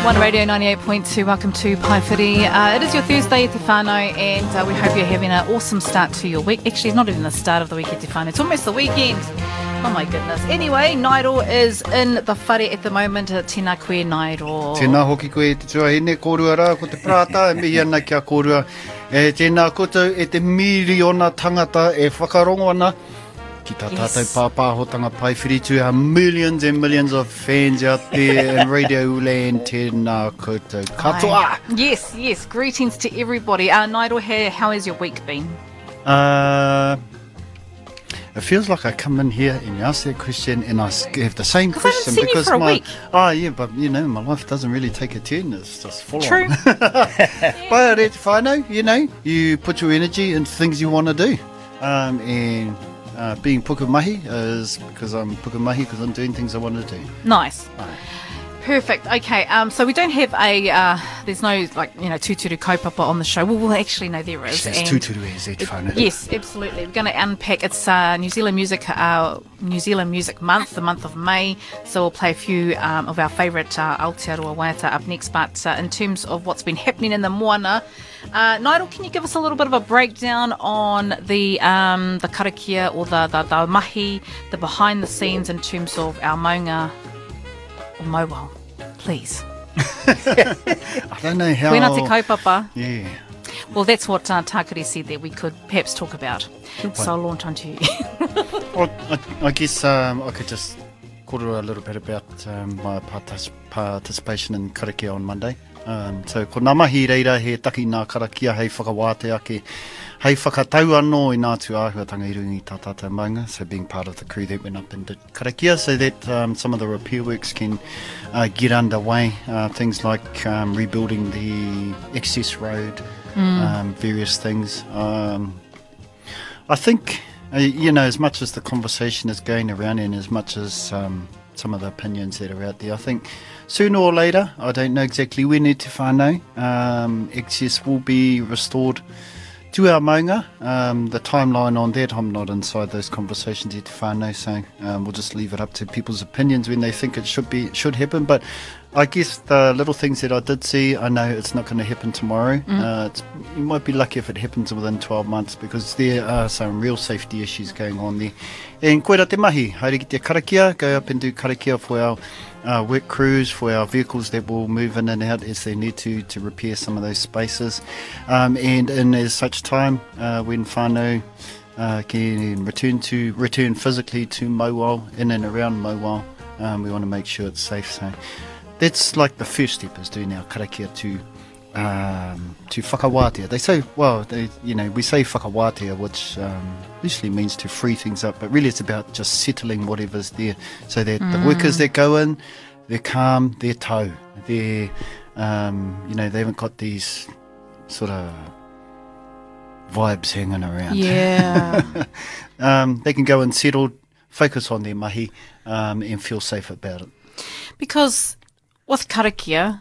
One Radio 98.2, welcome to Paewhiri. It is your Thursday, Te Whānau, and we hope you're having an awesome start to your week. Actually, it's not even the start of the week, Te Whānau, it's almost the weekend. Oh my goodness. Anyway, Nairo is in the whare at the moment. Tēnā koe, Nairo. Tēnā hoki koe te tuahine, kōrua rā, ko te prata, e mihi ana kia kōrua. Tēnā koutou e te miriona tangata e whakarongo ana. Ki tā tātou pāpāhotanga Paewhiri, to our millions and millions of fans out there in Radio Land, tēnā koutou katoa. Yes, greetings to everybody. Nairo, how has your week been? It feels like I come in here and you ask that question and I have the same question I haven't seen you for a week. Oh yeah, but you know, my life doesn't really take a turn. It's just full True. on. But Te Whānau, you know, you put your energy into things you want to do. And being pukumahi is because I'm pukumahi because I'm doing things I want to do. Nice. Perfect. Okay, so we don't have there's no, tūturu kaupapa on the show. Well, actually, no, there is. There's tūturu e Te Whānau. Yes, absolutely. We're going to unpack. It's New Zealand Music Month, the month of May. So we'll play a few of our favourite Aotearoa waiata up next. But in terms of what's been happening in the moana, Nairo, can you give us a little bit of a breakdown on the karakia or the mahi, the behind the scenes in terms of our maunga or mobile, please? I don't know how. Wena te kaupapa. Yeah. Well, that's what Takari said that we could perhaps talk about. So I'll launch onto you. Well, I guess I could just korua a little bit about my participation in karakia on Monday. So ko ngā mahi reira he taki ngā karakia hei whakawāte ake, hei whakatau anō I ngā tu āhuatanga I rungi tā tātou maunga, so being part of the crew that went up and did karakia so that some of the repair works can get underway, things like rebuilding the access road, various things. I think, as much as the conversation is going around and as much as some of the opinions that are out there, I think sooner or later, I don't know exactly when Te Whānau, access will be restored to our maunga. The timeline on that, I'm not inside those conversations Te Whānau, so we'll just leave it up to people's opinions when they think it should happen. But I guess the little things that I did see, I know it's not going to happen tomorrow. You might be lucky if it happens within 12 months because there are some real safety issues going on there. And koera te mahi, haere ki te karakia, go up and do karakia for our work crews, for our vehicles that will move in and out as they need to repair some of those spaces. And in as such time, when whānau can return physically to Mauao, in and around Mauao, we want to make sure it's safe. So that's like the first step, is doing our karakia to whakawātea. They say, we say whakawātea, which loosely means to free things up, but really it's about just settling whatever's there, so that the workers that go in, they're calm, they're tau, they're, they haven't got these sort of vibes hanging around. Yeah. They can go and settle, focus on their mahi, and feel safe about it. Because with karakia,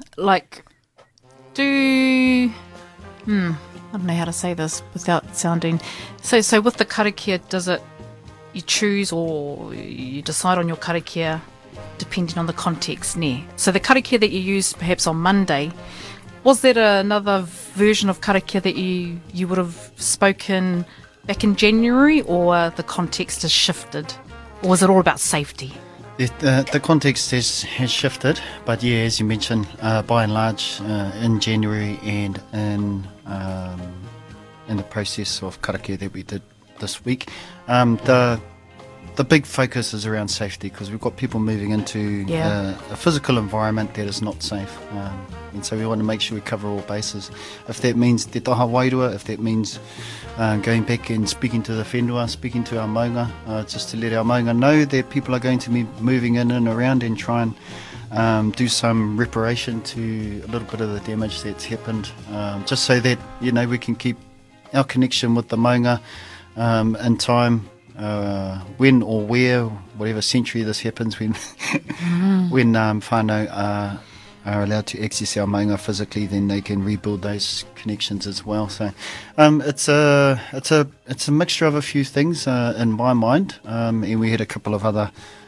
I don't know how to say this without sounding... So with the karakia, you choose or you decide on your karakia depending on the context, ne? So the karakia that you used perhaps on Monday, was there another version of karakia that you would have spoken back in January, or the context has shifted? Or was it all about safety? The context has shifted, but yeah, as you mentioned, by and large, in January and in the process of karakia that we did this week, the big focus is around safety, because we've got people moving into a physical environment that is not safe, and so we want to make sure we cover all bases. If that means te taha wairua, if that means going back and speaking to the whenua, speaking to our maunga, just to let our maunga know that people are going to be moving in and around, and try and do some reparation to a little bit of the damage that's happened, just so that we can keep our connection with the maunga in time, when or where, whatever century this happens, when when whānau are allowed to access our maunga physically, then they can rebuild those connections as well. So it's a mixture of a few things in my mind, and we had a couple of other